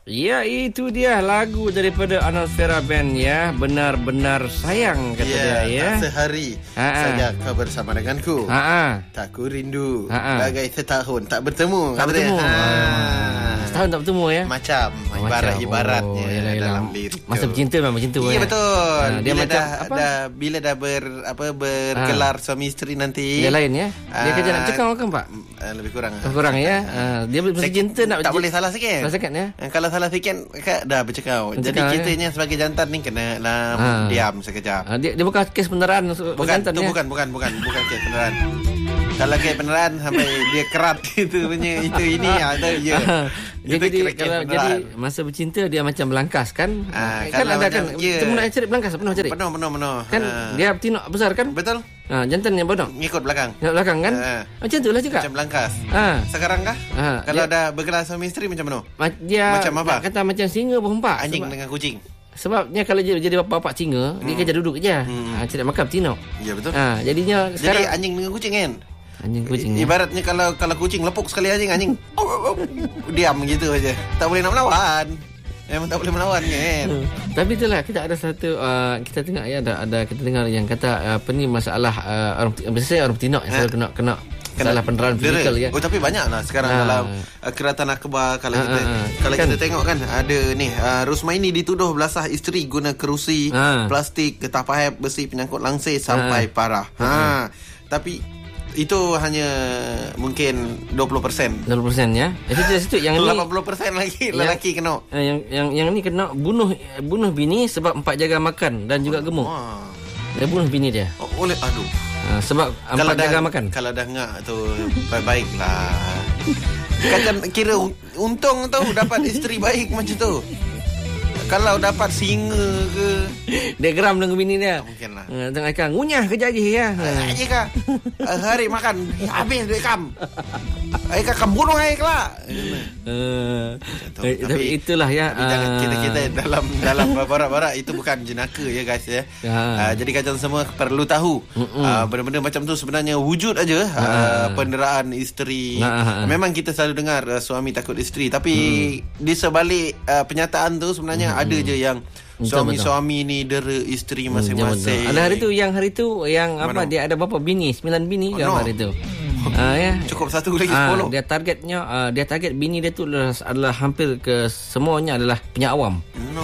Ya, itu dia lagu daripada Annosfera Band ya. Benar-benar sayang kata dia ya. Sehari saja kau bersama denganku. Tak ku rindu. Bagai setahun tak bertemu. Tak bertemu. Setahun tak bertemu ya. Macam ibaratnya dalam lirik. Masa bercinta memang macam tu. Ya betul. Dia bila macam bila dah bergelar suami isteri nanti. Dia lain ya. Dia kerja nak cekau kan Pak? Lebih kurang. Kurang ya. Dia masa cinta nak tak boleh salah sikit. Salah sikit ya. Kalau salah sikit dah bercakap. Jadi kitanya sebagai jantan ni kena diam sekejap. Dia bukan kes beneran jantan ya. Bukan kes beneran. Kalau kes beneran sampai dia kerat gitu punya itu ini ada je. Jadi masa bercinta dia macam belangkas kan? Kan ada kan teman nak cari belangkas penuh cari. Penuh. Kan dia tinok besar kan? Betul. Jantan yang bodoh ngikut belakang kan? Macam tu lah juga. Macam belangkas. Sekarang kah? Kalau dah bergelar suami isteri macam mana? Dia macam apa? Kata macam singa berhempak. Anjing dengan kucing. Sebabnya kalau jadi bapak singa, dia kerja duduk je. Cari makan tinok. Ya betul. Jadinya sekarang jadi anjing dengan kucing kan? Anjing kucing. Ibaratnya kalau kucing lepuk sekali anjing diam gitu aja. Tak boleh nak melawan. Memang tak boleh melawan kan. Tapi itulah kita ada satu kita tengok ya ada kita dengar yang kata apa ni masalah orang biasanya orang betina yang selalu kena salah penderaan fizikal ya. Oh tapi banyaklah sekarang dalam keratan akhbar kalau kita tengok kan ada ni Rusmaini dituduh belasah isteri guna kerusi plastik, getah paip besi penyangkut langsir sampai parah. Tapi itu hanya mungkin 20% ya. Itu situ yang 80% lagi lelaki kena. Yang ni kena bunuh bini sebab 4 jaga makan dan juga gemuk. Dia bunuh bini dia. Oleh aduh. Sebab 4 jaga makan. Kalau dah ngak tu baiklah. Kata kira untung tahu dapat isteri baik macam tu. Kalau dapat singa ke, dia geram dengan bini dia. Mungkinlah. Tengah ikan ngunyah kerja je ya. Aje kah? Hari makan habis duit kam. Ai kam bunuh ai kelak. Tapi itulah ya. Kita dalam barat-barat itu bukan jenaka ya guys ya. Jadi kalian semua perlu tahu benda-benda macam tu sebenarnya wujud aja penderaan isteri. Memang kita selalu dengar suami takut isteri, tapi di sebalik penyataan tu sebenarnya ada je yang suami-suami ni dera isteri masing-masing. Ada hari tu yang apa dia ada berapa bini? 9 bini ke hari tu. Ya. Cukup satu lagi 10. Dia target bini dia tu adalah hampir ke semuanya adalah penyak awam.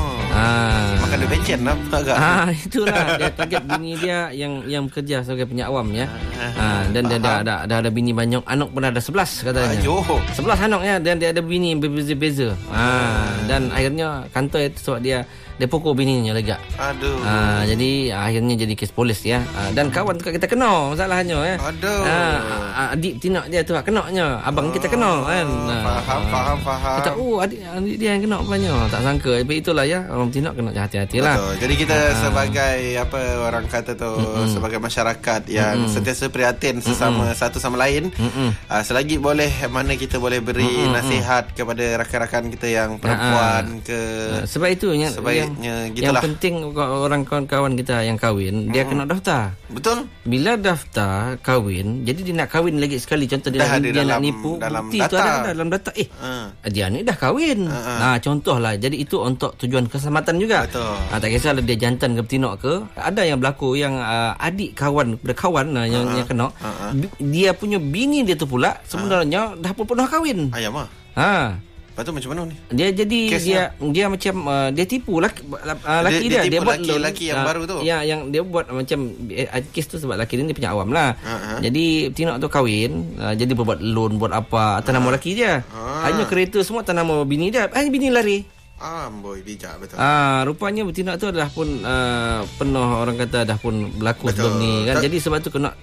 Makan dia pencen lah agak. Itulah dia target bini dia yang bekerja sebagai penyak awam ya. Dan dia ada bini banyak, anak pun ada 11 katanya. 11 anak ya, dan dia ada bini berbeza-beza. Dan akhirnya kantor itu sebab dia pukul bininya lega. Aduh. Jadi akhirnya jadi kes polis ya. Dan kawan tu kita kena masalahnya ya. Aduh. Adik tinak dia tu kenaknya. Abang kita kena kan. Faham. Kita adik dia yang kena rupanya. Tak sangka. Tapi itulah ya, orang tinak kena hati-hatilah. Betul. Jadi kita sebagai apa orang kata tu sebagai masyarakat yang sentiasa prihatin sesama satu sama lain. Selagi boleh mana kita boleh beri nasihat kepada rakan-rakan kita yang perempuan ke. Sebab itu yang penting orang kawan-kawan kita yang kahwin dia kena daftar. Betul. Bila daftar kahwin, jadi dia nak kahwin lagi sekali, contoh dia nak nipu, bukti tu ada dalam data. Dia ni dah kahwin. Contohlah, jadi itu untuk tujuan keselamatan juga. Betul. Tak kisahlah dia jantan ke betina ke. Ada yang berlaku yang adik kawan yang kena, dia punya bini dia tu pula sebenarnya dah pernah kahwin. Ayam Lepas tu macam mana ni? Dia jadi dia macam dia tipu laki dia buat laki yang baru tu. Yang dia buat macam kes tu sebab laki dia punya awam lah. Jadi betina tu kahwin, jadi buat loan buat apa atas nama laki dia. Hanya kereta semua atas nama bini dia. Bini lari. Boy bijak betul. Rupanya betina tu adalah pun penuh orang kata dah pun berlaku sebelum ni kan. Jadi sebab tu kena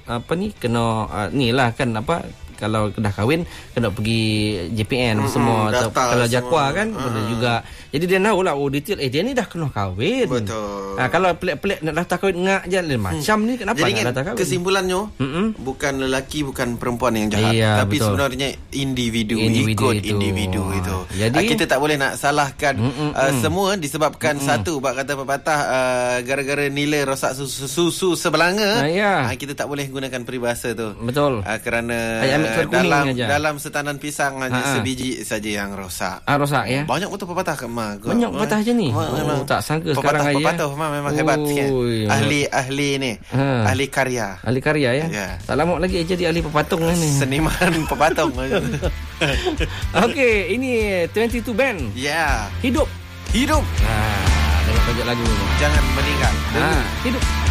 ni lah kan kalau dah kahwin kena pergi JPN semua kalau jakwa kan benda juga. Jadi dia tahu lah detail dia ni dah kena kahwin. Betul. Kalau pelik-pelik nak daftar kahwin ngak je macam ni kenapa jadi nak daftar kahwin? Kesimpulannya bukan lelaki bukan perempuan yang jahat, tapi betul. Sebenarnya individu itu. Jadi kita tak boleh nak salahkan semua disebabkan satu bab kata pepatah gara-gara nilai rosak susu sebelanga. Kita tak boleh gunakan peribahasa tu. Betul. Kerana dalam setanan pisang hanya sebiji saja yang rosak. Rosak ya. Banyak betul pepatah ke Ma. Banyak pepatah je ni. Tak sangka sekarang aja. Pepatah memang hebat kan. Ahli ni. Ahli karya. Ahli karya ya. Tak lama lagi jadi ahli pepatung ni. Seniman pepatung. Okey, ini 22 Band. Ya. Hidup. Dengar tajuk lagu ni. Jangan meninggal. Hidup.